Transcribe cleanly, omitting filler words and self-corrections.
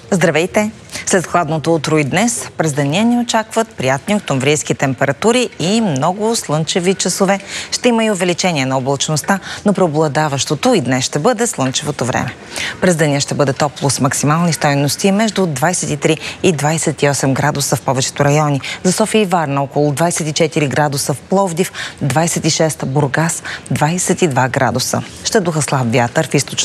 Здравейте! След хладното утро и днес през деня ни очакват приятни октомврийски температури и много слънчеви часове. Ще има и увеличение на облачността, но преобладаващото и днес ще бъде слънчевото време. През деня ще бъде топло с максимални стойности между 23 и 28 градуса в повечето райони. За София и Варна около 24 градуса, в Пловдив 26, Бургас 22 градуса. Ще духа слаб вятър в източна